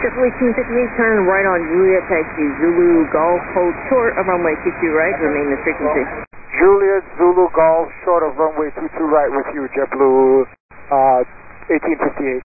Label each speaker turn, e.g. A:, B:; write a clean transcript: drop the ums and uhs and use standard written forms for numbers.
A: JetBlue 1858, turn right on Juliet Taxi, Zulu Golf, hold short of runway 22 right, remain the frequency.
B: Juliet Zulu Golf, short of runway 22 right with you, JetBlue 1858.